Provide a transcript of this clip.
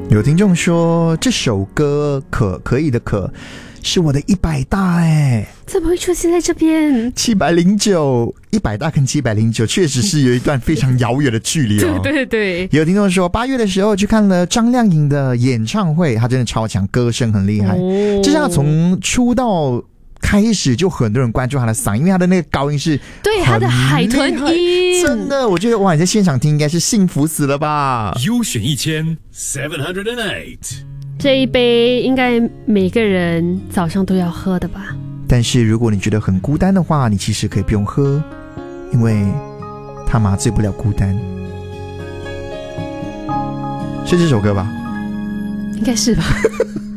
有听众说这首歌可以的可是我的100大哎， 怎么会出现在这边 ？709 100大跟709确实是有一段非常遥远的距离哦。 对对对， 有听众说8月的时候去看了张靓颖的演唱会，她真的超强，歌声很厉害。就像从出道开始就很多人关注他的嗓音，因为他的那个高音是对他的海豚音， 真的，我觉得哇，你在现场听应该是幸福死了吧。 优选1700 708， 这一杯应该每个人早上都要喝的吧。 但是如果你觉得很孤单的话，你其实可以不用喝，因为它麻醉不了孤单。是这首歌吧？ 应该是吧。